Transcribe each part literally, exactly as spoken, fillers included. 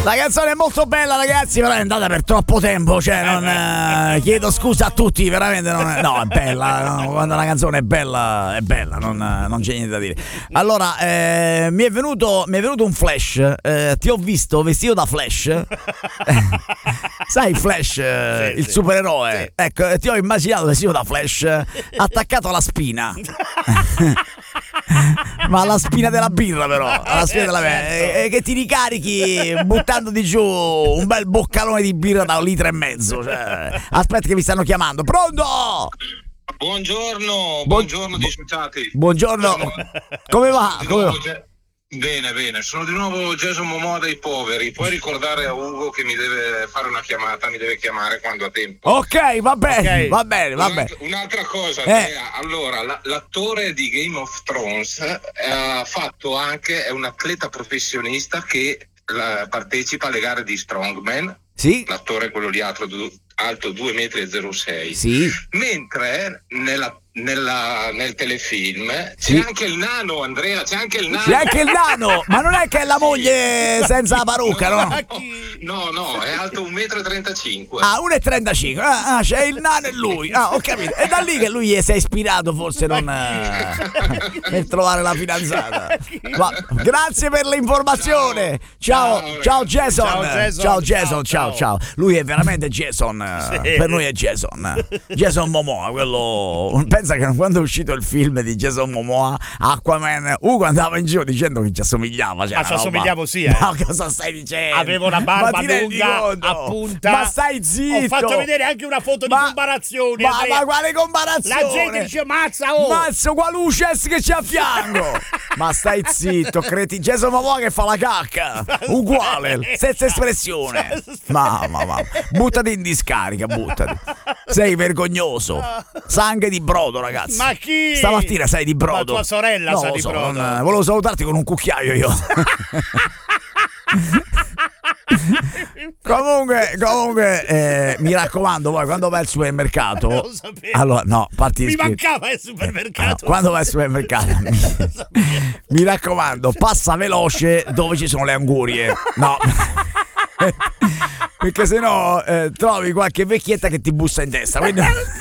La canzone è molto bella, ragazzi, però è andata per troppo tempo, cioè non eh, chiedo scusa a tutti, veramente non è, no, è bella, no, quando una canzone è bella, è bella, non, non c'è niente da dire. Allora, eh, mi è venuto mi è venuto un flash, eh, ti ho visto vestito da Flash. Sai Flash, eh, sì, il sì. supereroe. Sì. Ecco, ti ho immaginato vestito da Flash, eh, attaccato alla spina. Ma alla spina della birra, però alla spina della birra, eh, che ti ricarichi buttandoti giù un bel boccalone di birra da un litro e mezzo, cioè. Aspetta che mi stanno chiamando. Pronto? Buongiorno, buongiorno dissociati. Buongiorno. Sono- Come va? di Come nuovo va? Ge- Bene, bene, sono di nuovo Jason Momoa dei poveri. Puoi ricordare a Ugo che mi deve fare una chiamata, mi deve chiamare quando ha tempo. Ok, va bene, Ok. va bene, va bene. Un'altra, un'altra cosa, Eh. Andrea. Allora, la- l'attore di Game of Thrones eh, ha fatto anche, è un atleta professionista che la- partecipa alle gare di Strongman. Sì? L'attore è quello lì alto, du- alto due metri e zero sei. Sì. Mentre nella, nella- nel telefilm c'è Sì. anche il nano, Andrea, c'è anche il nano. C'è anche il nano, ma non è che è la moglie senza la parrucca, no? No, no, è alto un metro e trentacinque. Ah, uno e trentacinque. Ah, ah, c'è il nano e lui. Ah, ho capito. È da lì che lui si è ispirato, forse non eh, per trovare la fidanzata. Ma, grazie per l'informazione. Ciao, Ciao, ciao Jason. Ciao, Jason. Ciao Jason, Ciao, ciao, ciao. Lui è veramente Jason. Sì. Per noi è Jason. Jason Momoa, quello. Pensa che quando è uscito il film di Jason Momoa, Aquaman, Ugo andava in giro dicendo che ci assomigliava. Cioè, Ma ci una roba- assomigliamo, sì, eh. Ma cosa stai dicendo? Avevo una barba Ma ti rendi lunga conto? a punta. Ma stai zitto. Ho fatto vedere anche una foto di Ma- comparazione. Ma, Andrea. ma quale comparazione? La gente dice mazza, oh. Mazzo, qua Luces che c'è a fianco. Ma stai zitto, creti. Jason Momoa che fa la cacca. Uguale, stessa espressione. Mamma, mamma. Buttati in discarica, buttati. Sei vergognoso. Sangue di brodo, ragazzi. Ma chi? Stamattina sei di brodo. Ma tua sorella No, sa lo di so, brodo. non- volevo salutarti con un cucchiaio io. Comunque, comunque eh, mi raccomando, poi quando vai al supermercato, Lo sapevo. allora no, parti di Mi scherzo. mancava il Allora, supermercato. quando vai al supermercato, mi, mi raccomando, passa veloce dove ci sono le angurie. No. Perché sennò eh, trovi qualche vecchietta che ti bussa in testa. Quindi,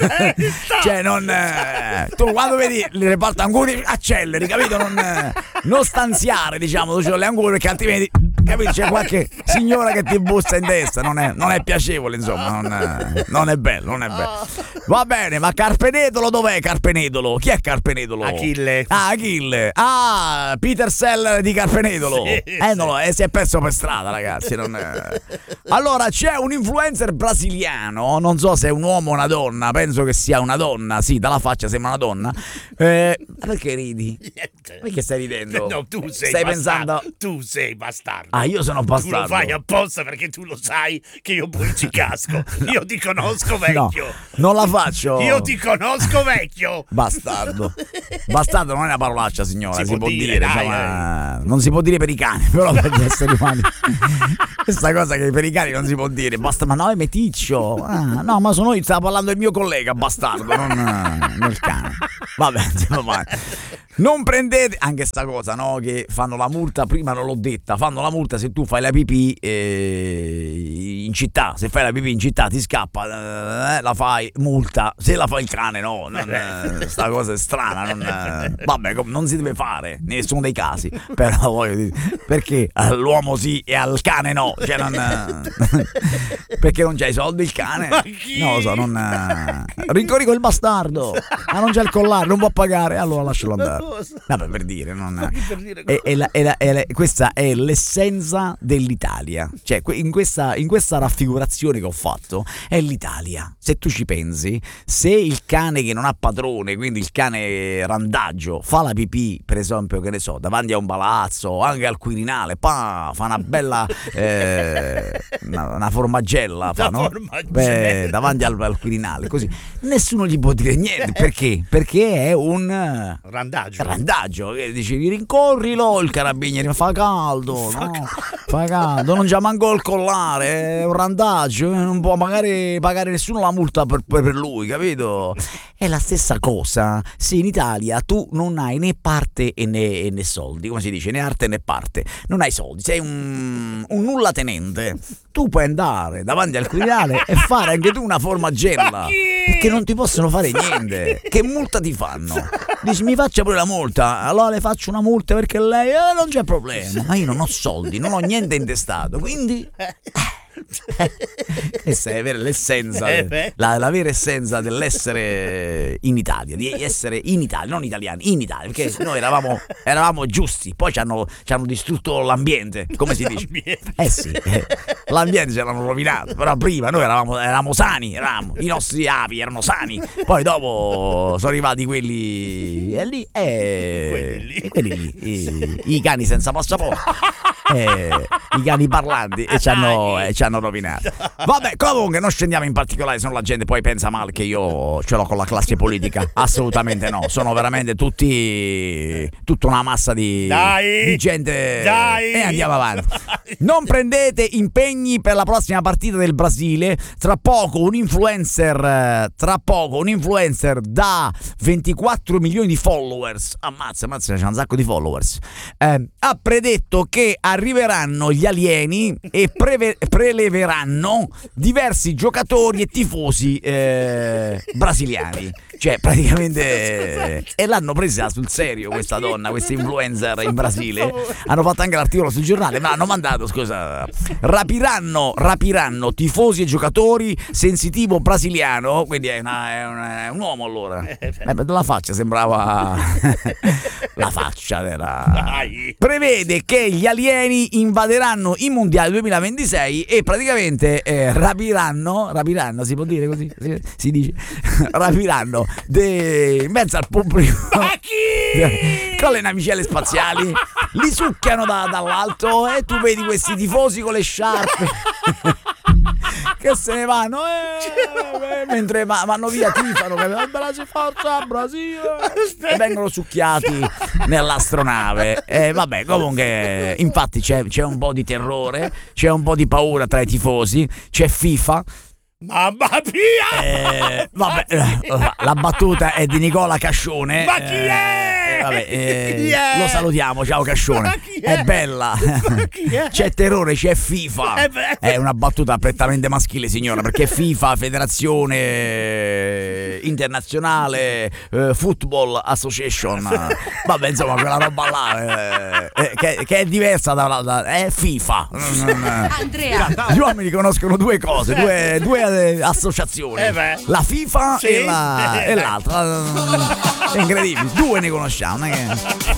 cioè, non. Eh, tu quando vedi il reparto angurie, acceleri, capito? Non, eh, non stanziare, diciamo, dove ci sono le angurie, perché altrimenti, capito? C'è qualche signora che ti bussa in testa. Non è, non è piacevole, insomma. Non, eh, non è bello, non è bello. Va bene, ma Carpenedolo dov'è Carpenedolo? Chi è Carpenedolo? Achille. Ah, Achille. Ah, Peter Seller di Carpenedolo. Sì, eh, non lo, eh, si è perso per strada, ragazzi. Non è... Allora, c'è un influencer brasiliano, non so se è un uomo o una donna, penso che sia una donna, sì, dalla faccia sembra una donna. Eh, perché ridi? Niente. Perché stai ridendo? No, tu sei Stai bastardo. pensando... Tu sei bastardo. Ah, io sono bastardo. Tu lo fai apposta perché tu lo sai che io poi ci casco. Io ti conosco vecchio. No, non la faccio. Io ti conosco vecchio. Bastardo. Bastardo non è una parolaccia, signora, si, Si può può dire, dire, dai, insomma, non si può dire per i cani, però per gli esseri umani. Questa cosa che per i cani non si può dire. Basta, ma no, è meticcio. Ah, no, ma sono io, stavo parlando del mio collega, bastardo, non eh, del cane. Vabbè, andiamo avanti. Non prendete anche sta cosa, no? Che fanno la multa, prima non l'ho detta, fanno la multa se tu fai la pipì eh, in città, se fai la pipì in città ti scappa, eh, la fai, multa, se la fa il cane no, non, eh, sta cosa è strana, non, eh, vabbè, com- non si deve fare in nessuno dei casi, però voglio dire, perché all'uomo sì e al cane no, cioè non, eh, perché non c'hai i soldi il cane? Ma chi? Non lo so, non eh, ricorri col bastardo, ma non c'è il collare, non può pagare, allora lascialo andare. Vabbè, per dire, non Per dire è, è la- è la- è la- questa è l'essenza dell'Italia. Cioè, que- in questa, in questa raffigurazione che ho fatto è l'Italia. Se tu ci pensi, se il cane che non ha padrone, quindi il cane randaggio, fa la pipì, per esempio, che ne so, davanti a un palazzo, anche al Quirinale, pa, fa una bella eh, una, una formaggella, fa, Una no? formaggella. Beh, davanti al, al Quirinale, così nessuno gli può dire niente. Perché? Perché è un randaggio. randaggio. Randaggio, che dici rincorrilo, il carabiniere fa caldo, Fa no? caldo. Fa caldo, non c'ha manco il collare, è un randaggio, eh, non può magari pagare nessuno la multa per, per lui, capito? È la stessa cosa se in Italia tu non hai né parte e né, né soldi, come si dice, né arte né parte, non hai soldi, sei un, un nulla tenente, tu puoi andare davanti al Quirinale e fare anche tu una formagella, perché non ti possono fare niente. Che multa ti fanno? Dici mi faccia pure la multa, allora le faccio una multa perché lei eh, non c'è problema, ma io non ho soldi, non ho niente intestato, quindi questa è vera l'essenza, Eh, la, la vera essenza dell'essere in Italia, di essere in Italia, non italiani, in Italia, perché noi eravamo, eravamo giusti, poi ci hanno, ci hanno distrutto l'ambiente, come si dice? Eh sì, eh, l'ambiente ce l'hanno rovinato, però prima noi eravamo, eravamo sani, eravamo, i nostri api erano sani, poi dopo sono arrivati quelli e lì, e Quelli lì. e quelli lì, i, i cani senza passaporto. Eh, i cani parlanti e ci hanno, eh, ci hanno rovinato. Vabbè, comunque non scendiamo in particolare, se no la gente poi pensa male che io ce l'ho con la classe politica. Assolutamente no, sono veramente tutti tutta una massa di, Dai! di gente. Dai! E andiamo avanti. Non prendete impegni per la prossima partita del Brasile. Tra poco un influencer, tra poco un influencer da ventiquattro milioni di followers, ammazza, ammazza, c'è un sacco di followers, eh, ha predetto che arriveranno gli alieni e preve- preleveranno diversi giocatori e tifosi eh, brasiliani. Cioè praticamente e l'hanno presa sul serio questa donna, questa influencer in Brasile. Hanno fatto anche l'articolo sul giornale, ma hanno mandato, scusa, rapiranno, rapiranno tifosi e giocatori, sensitivo brasiliano, quindi è, una, è, una, è un uomo allora. Eh, la faccia sembrava la faccia era. Dai. Prevede che gli alieni invaderanno i mondiali duemilaventisei e praticamente eh, rapiranno, rapiranno, si può dire così? Si, si dice, rapiranno de, in mezzo al pubblico Ma chi? con le navicelle spaziali, li succhiano da, dall'alto e tu vedi questi tifosi con le sciarpe che se ne vanno eh, eh, mentre va, vanno via, tifano, Brasile, forza Brasile, e vengono succhiati nell'astronave. E vabbè, comunque infatti c'è, c'è un po' di terrore, c'è un po' di paura tra i tifosi, c'è FIFA. Mamma mia! Eh, vabbè, eh, la battuta è di Nicola Cascione. Ma chi è? Eh, vabbè, eh, Chi è? lo salutiamo, ciao Cascione. Ma chi è? È bella. Ma chi è? C'è terrore, c'è FIFA. Eh beh. È una battuta prettamente maschile, signora, perché FIFA, Federazione Internazionale eh, Football Association. Vabbè, insomma, quella roba là eh, eh, che, che è diversa da, da è FIFA. Andrea, Gli uomini conoscono due cose, due, due eh, associazioni, Eh beh. la FIFA Sì. e, la, e l'altra. È incredibile, due ne conosciamo, non è che...